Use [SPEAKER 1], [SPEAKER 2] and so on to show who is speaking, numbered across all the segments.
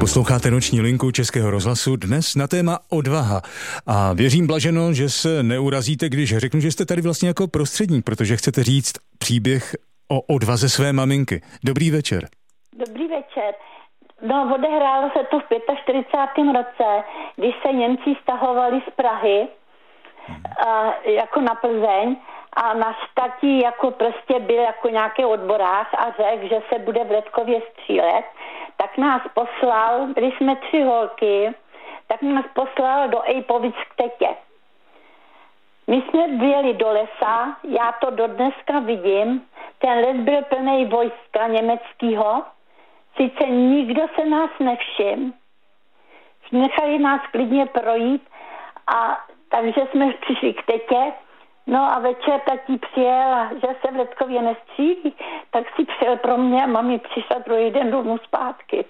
[SPEAKER 1] Posloucháte Noční linku Českého rozhlasu, dnes na téma odvaha. A věřím, Blaženo, že se neurazíte, když řeknu, že jste tady vlastně jako prostředník, protože chcete říct příběh o odvaze své maminky. Dobrý večer.
[SPEAKER 2] Dobrý večer. No, odehrálo se to v 45. roce, když se Němci stahovali z Prahy jako na Plzeň a náš tatí jako prostě byl jako nějaký odborář a řekl, že se bude v Letkově střílet, tak nás poslal, byli jsme 3 holky, tak nás poslal do Ejpovic k tetě. My jsme vyjeli do lesa, já to dodneska vidím, ten les byl plný vojska německého, sice nikdo se nás nevšiml, nechali nás klidně projít a takže jsme přišli k tetě, no a večer tatí přijel, že se v Letkově nestřílí, tak si přijel pro mě a mami přišla druhý den domů zpátky.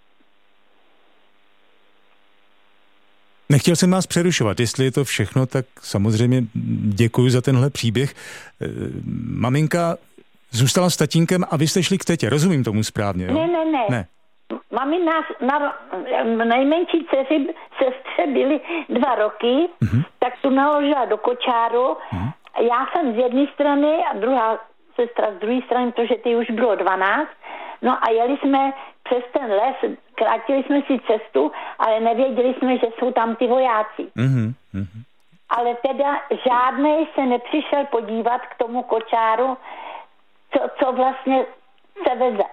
[SPEAKER 1] Nechtěl jsem vás přerušovat, jestli je to všechno, tak samozřejmě děkuji za tenhle příběh. Maminka zůstala s tatínkem a vy jste šli k tetě, rozumím tomu správně, jo?
[SPEAKER 2] Ne. Mami nás, nejmenší sestře byly 2 roky, tak tu naložila do kočáru. Já jsem z jedné strany a druhá sestra z druhé strany, protože ty už bylo 12. No a jeli jsme přes ten les, krátili jsme si cestu, ale nevěděli jsme, že jsou tam ty vojáci. Ale teda žádnej se nepřišel podívat k tomu kočáru, co vlastně se veze.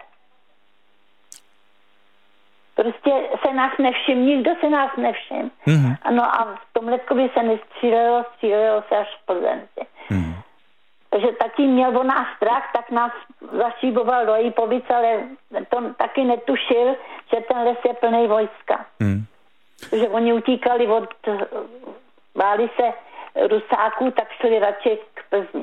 [SPEAKER 2] Prostě se nás nevšiml, nikdo se nás nevšiml. No a v tom Letkově se nestřílelo, střílelo se až v Plzenci. Takže taky měl o nás strach, tak nás zašíboval do Ejpovic, ale to taky netušil, že ten les je plný vojska. Že oni utíkali báli se Rusáků, tak šli radši k Plzni.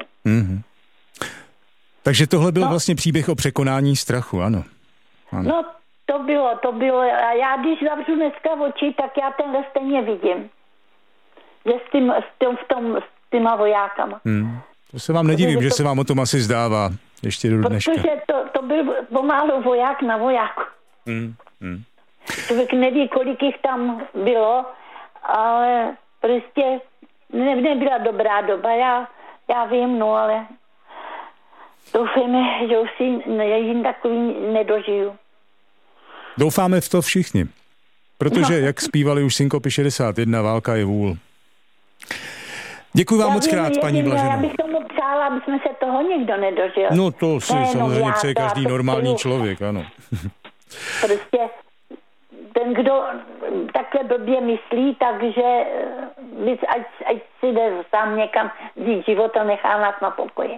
[SPEAKER 1] Takže tohle byl vlastně příběh o překonání strachu, ano.
[SPEAKER 2] No, to bylo. A já, když zavřu dneska oči, tak já tenhle stejně vidím. Že s těma vojákama.
[SPEAKER 1] To se vám nedivím, že se vám o tom asi zdává ještě do dneška.
[SPEAKER 2] Protože to byl pomalu voják na vojáku. Člověk neví, kolik jich tam bylo, ale prostě nebyla dobrá doba. Já vím, no, ale doufejme, že už si jim takový nedožiju.
[SPEAKER 1] Doufáme v to všichni, protože jak zpívali už Synkopy 61, válka je vůl. Děkuji vám moc krát, paní Blaženo.
[SPEAKER 2] Já bych tomu přála, aby jsme se toho nikdo nedožil.
[SPEAKER 1] No to si samozřejmě přeje každý normální člověk, ano.
[SPEAKER 2] Prostě ten, kdo takhle blbě myslí, takže ať si jde sám někam vzít život a nechá nás na pokoji.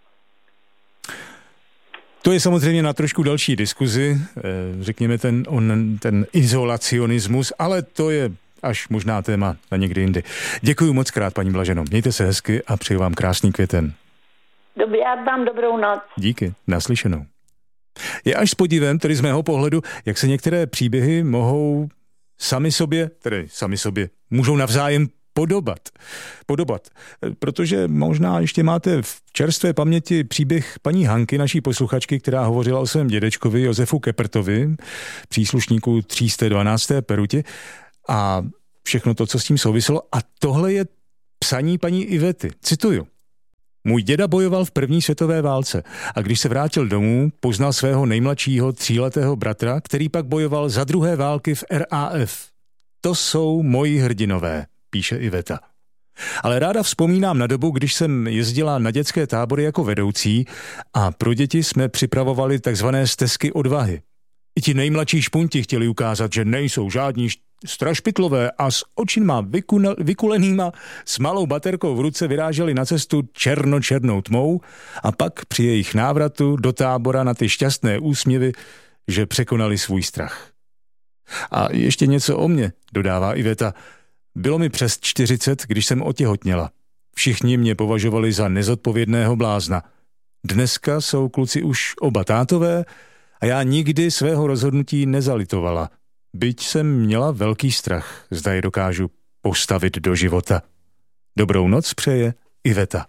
[SPEAKER 1] To je samozřejmě na trošku další diskuzi, řekněme ten izolacionismus, ale to je až možná téma na někdy jindy. Děkuji moc krát, paní Blaženo. Mějte se hezky a přeju vám krásný květen.
[SPEAKER 2] Dobrý, já vám dobrou noc.
[SPEAKER 1] Díky, naslyšenou. Je až s podivem, tedy z mého pohledu, jak se některé příběhy mohou sami sobě, můžou navzájem podobat. Protože možná ještě máte v čerstvé paměti příběh paní Hanky, naší posluchačky, která hovořila o svém dědečkovi Josefu Kepertovi, příslušníku 312. peruti a všechno to, co s tím souviselo. A tohle je psaní paní Ivety. Cituju. Můj děda bojoval v první světové válce a když se vrátil domů, poznal svého nejmladšího 3letého bratra, který pak bojoval za druhé války v RAF. To jsou moji hrdinové, píše Iveta. Ale ráda vzpomínám na dobu, když jsem jezdila na dětské tábory jako vedoucí a pro děti jsme připravovali takzvané stezky odvahy. I ti nejmladší špunti chtěli ukázat, že nejsou žádní strašpitlové a s očima vykulenýma s malou baterkou v ruce vyráželi na cestu černou tmou a pak při jejich návratu do tábora na ty šťastné úsměvy, že překonali svůj strach. A ještě něco o mně, dodává Iveta. Bylo mi přes 40, když jsem otěhotněla. Všichni mě považovali za nezodpovědného blázna. Dneska jsou kluci už oba tátové a já nikdy svého rozhodnutí nezalitovala. Byť jsem měla velký strach, zda je dokážu postavit do života. Dobrou noc přeje Iveta.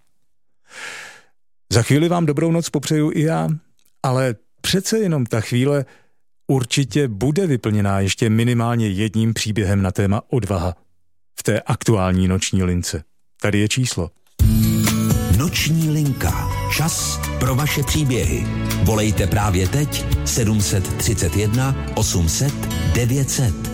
[SPEAKER 1] Za chvíli vám dobrou noc popřeju i já, ale přece jenom ta chvíle určitě bude vyplněná ještě minimálně jedním příběhem na téma odvaha v té aktuální noční lince. Tady je číslo.
[SPEAKER 3] Noční linka. Čas pro vaše příběhy. Volejte právě teď 731 800 900.